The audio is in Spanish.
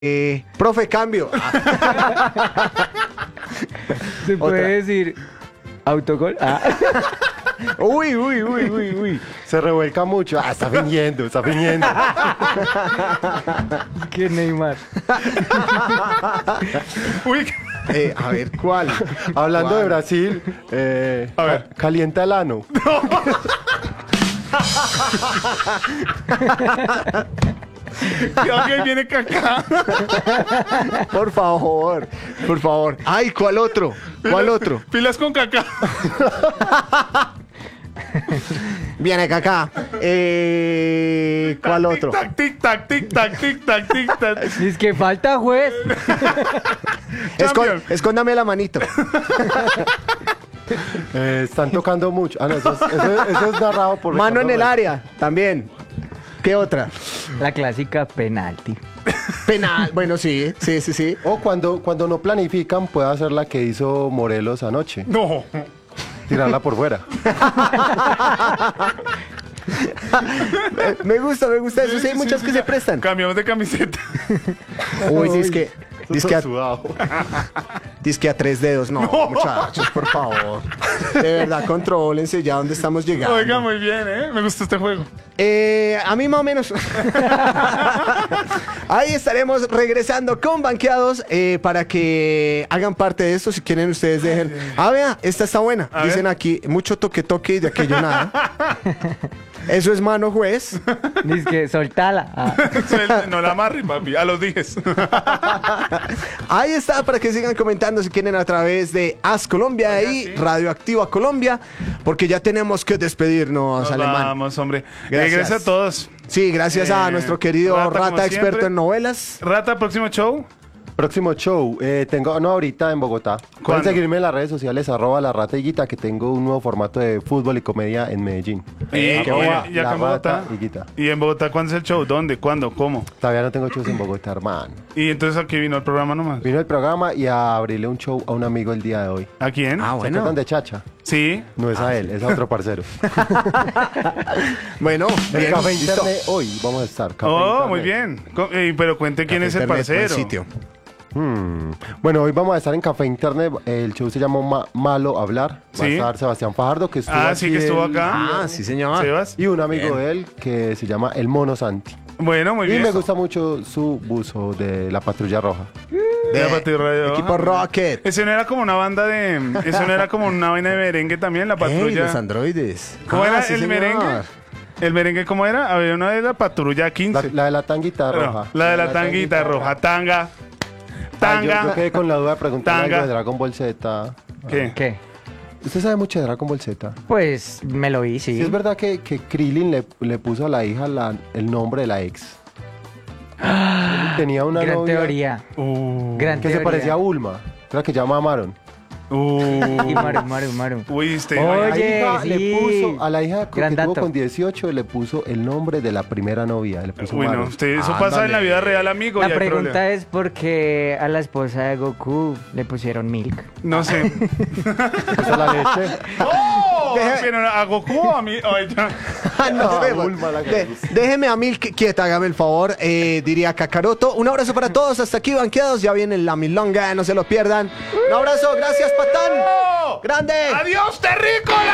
Profe, cambio. ¿Se puede decir autogol? Uy. Se revuelca mucho. Está fingiendo. ¿Qué Neymar? Uy, A ver, ¿cuál? Hablando de Brasil, A ver. calienta el ano. cuidado que ahí viene Kaká. Por favor. Ay, ¿cuál otro? Pilas con Kaká. Viene acá. ¿Cuál otro? Tic tac, tic tac, tic tac, tic tac. Es que falta juez. Champion. Escóndame la manito. Están tocando mucho. No, eso es narrado por Mano en Ricardo el Rey. área, también. ¿Qué otra? La clásica penalti. Penal. Bueno, sí. O cuando no planifican, puede hacer la que hizo Morelos anoche. No. Tirarla por fuera. Me gusta eso. Sí, hay muchas que se prestan. Cambiamos de camiseta. Uy, Disque Sudado. a 3 dedos. No, muchachos, por favor. De verdad, contrólense ya dónde estamos llegando. Oiga, muy bien, Me gustó este juego. A mí más o menos. Ahí estaremos regresando con Banqueados para que hagan parte de esto. Si quieren, ustedes dejen. Vea, esta está buena. A Dicen ver. aquí, mucho toque y de aquello nada. Eso es mano, juez. Dice que soltala. No la amarre, papi. A los 10. Ahí está, para que sigan comentando si quieren a través de As Colombia Oiga, y sí. Radioactiva Colombia, porque ya tenemos que despedirnos, Nos Alemán. vamos, hombre. Gracias. Gracias a todos. Sí, gracias a nuestro querido Rata, como Rata, experto siempre. en novelas. Rata, próximo show. Próximo show, tengo ahorita en Bogotá. Pueden ¿Cuándo? seguirme en las redes sociales, @larratahiguita, que tengo un nuevo formato de fútbol y comedia en Medellín. Qué Arroba bueno. Y acá en Bogotá. larratahiguita. ¿Y en Bogotá cuándo es el show? ¿Dónde? ¿Cuándo? ¿Cómo? Todavía no tengo shows en Bogotá, hermano. Y entonces aquí vino el programa nomás. Vino el programa y a abrirle un show a un amigo el día de hoy. ¿A quién? Ah, ¿Se bueno. acuerdan de Chacha? Sí. No es a él, es a otro parcero. Bueno, En bien, Café listo. Internet hoy vamos a estar. Café Oh, Internet. muy bien. Pero cuente quién es el Internet, buen parcero. sitio. Bueno, hoy vamos a estar en Café Internet. El show se llama Malo Hablar. Va a Sí. estar Sebastián Fajardo, que estuvo Ah, sí, aquí que estuvo el- acá. Ah, sí, señor. Sebas. Y un amigo Bien. de él que se llama El Mono Santi. Bueno, muy Y bien. me gusta mucho su buzo de la Patrulla Roja. De la Patrulla Roja. Equipo Rocket. Eso no era como una banda de... Eso no era como una vaina de merengue también, la Ey, patrulla. los androides. ¿Cómo Ah, era sí, el señor. merengue? ¿El merengue cómo era? Había una de la patrulla 15. La de la tanguita Pero, roja. la de la tanguita roja. Tanga. Ah, yo Tanga. quedé con la duda de preguntar Tanga. algo de Dragon Ball Z. ¿Qué? ¿Qué? ¿Usted sabe mucho de Dragon Ball Z? Pues me lo vi, sí. Sí, es verdad que Krillin le puso a la hija el nombre de la ex. Tenía una Gran novia teoría. Gran que se teoría. parecía a Bulma. Era que llama Maron. Y Maru. Uy, usted... Oye, La hija sí. le puso a la hija que Gran tuvo dato. con 18 le puso el nombre de la primera novia. Le puso Uy, no, Maron. usted, eso pasa en la vida real, amigo. y La hay pregunta problema. es por qué a la esposa de Goku le pusieron Milk. No sé. Puso la leche. ¡Oh! ¿Pero a Goku o a mí? Ay, ya. Ah, no, Bulma, la que gusta. déjeme a mí quieta, hágame el favor, diría Kakaroto. Un abrazo para todos, hasta aquí Banqueados, ya viene la milonga, no se lo pierdan. Un abrazo, gracias, Patán. Grande. ¡Adiós, terrícola!